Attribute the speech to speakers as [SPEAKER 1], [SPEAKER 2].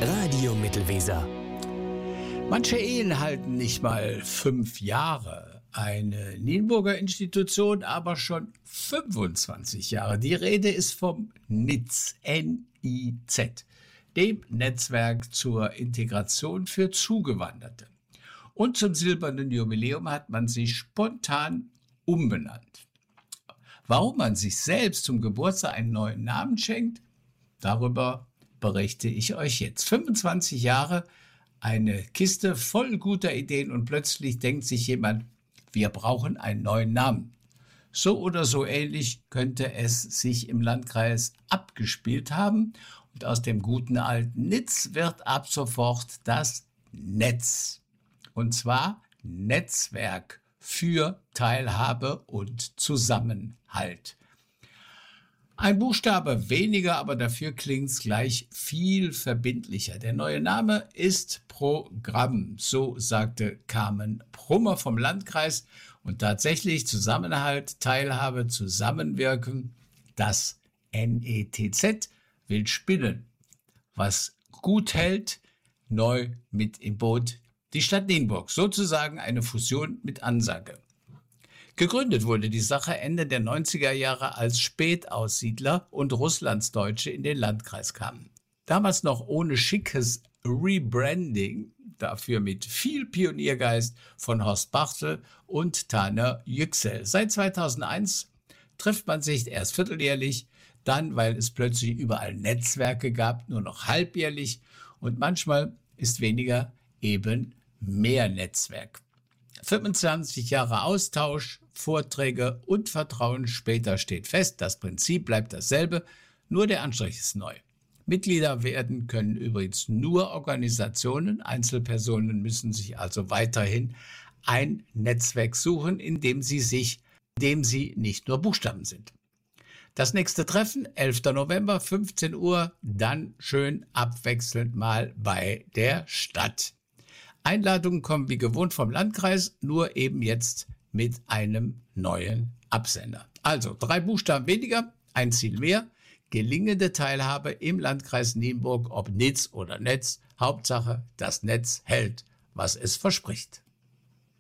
[SPEAKER 1] Radio Mittelweser.
[SPEAKER 2] Manche Ehen halten nicht mal 5 Jahre, eine Nienburger Institution aber schon 25 Jahre. Die Rede ist vom NIZ, N-I-Z, dem Netzwerk zur Integration für Zugewanderte. Und zum silbernen Jubiläum hat man sich spontan umbenannt. Warum man sich selbst zum Geburtstag einen neuen Namen schenkt, darüber berichte ich euch jetzt. 25 Jahre, eine Kiste voll guter Ideen und plötzlich denkt sich jemand, wir brauchen einen neuen Namen. So oder so ähnlich könnte es sich im Landkreis abgespielt haben und aus dem guten alten Nitz wird ab sofort das Netz. Und zwar Netzwerk für Teilhabe und Zusammenhalt. Ein Buchstabe weniger, aber dafür klingt's gleich viel verbindlicher. Der neue Name ist Programm, so sagte Carmen Prummer vom Landkreis. Und tatsächlich Zusammenhalt, Teilhabe, Zusammenwirken, das NETZ will spinnen. Was gut hält, neu mit im Boot, die Stadt Nienburg, sozusagen eine Fusion mit Ansage. Gegründet wurde die Sache Ende der 90er Jahre, als Spätaussiedler und Russlandsdeutsche in den Landkreis kamen. Damals noch ohne schickes Rebranding, dafür mit viel Pioniergeist von Horst Bartel und Taner Yüksel. Seit 2001 trifft man sich erst vierteljährlich, dann, weil es plötzlich überall Netzwerke gab, nur noch halbjährlich und manchmal ist weniger eben mehr Netzwerk. 25 Jahre Austausch, Vorträge und Vertrauen später steht fest. Das Prinzip bleibt dasselbe, nur der Anstrich ist neu. Mitglieder werden können übrigens nur Organisationen, Einzelpersonen müssen sich also weiterhin ein Netzwerk suchen, in dem sie nicht nur Buchstaben sind. Das nächste Treffen, 11. November, 15 Uhr, dann schön abwechselnd mal bei der Stadt. Einladungen kommen wie gewohnt vom Landkreis, nur eben jetzt mit einem neuen Absender. Also 3 Buchstaben weniger, ein Ziel mehr, gelingende Teilhabe im Landkreis Nienburg, ob Nitz oder Netz. Hauptsache, das Netz hält, was es verspricht.